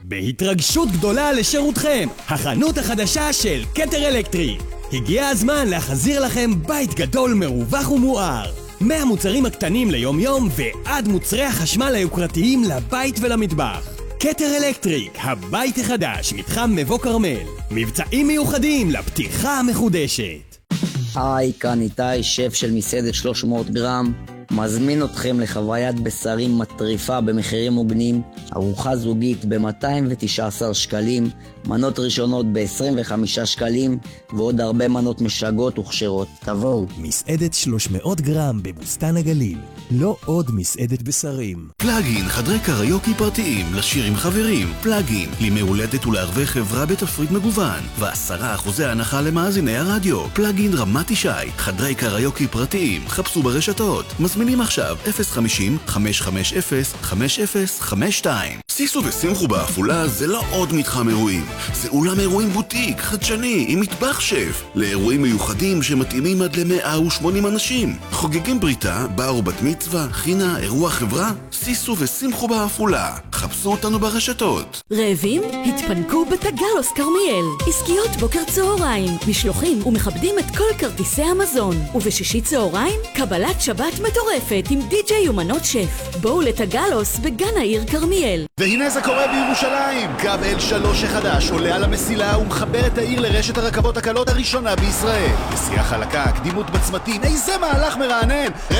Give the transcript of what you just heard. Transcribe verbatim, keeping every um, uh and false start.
בהתרגשות גדולה לשירותכם, החנות החדשה של כתר אלקטריק. הגיע הזמן להחזיר לכם בית גדול מרווח ומואר. מהמוצרים הקטנים ליום יום ועד מוצרי החשמל היוקרתיים לבית ולמטבח. כתר אלקטריק, הבית החדש, מתחם מבוא כרמל. מבצעים מיוחדים לפתיחה המחודשת. היי, כאן איתי, שף של מסעדת שלוש מאות גרם. מזמין אתכם לחוויית בשרים מטריפה במחירים מוגנים, ארוחה זוגית ב-מאתיים ותשע עשרה שקלים, מנות ראשונות ב-עשרים וחמישה שקלים, ועוד הרבה מנות משגות וכשרות. תבואו. מסעדת שלוש מאות גרם בבוסתן הגליל, לא עוד מסעדת בשרים. פלאגין, חדרי קריוקי פרטיים, לשיר עם חברים. פלאגין, לימי הולדת ולערבי חברה בתפריט מגוון, ועשרה אחוזי הנחה למאזיני הרדיו. פלאגין רמת ישי, חדרי קריוקי פרטיים, חפשו ברשתות. מזמינים עכשיו אפס חמישים חמש חמש אפס חמש אפס חמש שתיים. סיסו ושמחו בעפולה זה לא עוד מתחם אירועים, זה אולם אירועים בוטיק, חדשני, עם מטבח שף, לאירועים מיוחדים שמתאימים עד ל-מאה ושמונים אנשים. חוגגים בריתה, בר ובת מצווה, חינה, אירוע חברה, סיסו ושמחו בעפולה. חפשו אותנו ברשתות. רעבים? התפנקו בתגלוס כרמיאל. עסקיות בוקר צהריים, משלוחים ומכבדים את כל כרטיסי המזון. ובשישי צהריים, קבלת שבת מטורפת עם די-ג'יי ומנות שף. בואו לתגלוס בגן העיר כרמיאל. והנה זה קורה בירושלים. קו אל שלוש החדש עולה על המסילה ומחבר את העיר לרשת הרכבות הקלות הראשונה בישראל. נסיעה חלקה, קדימות בצמתים, איזה מהלך מרענן.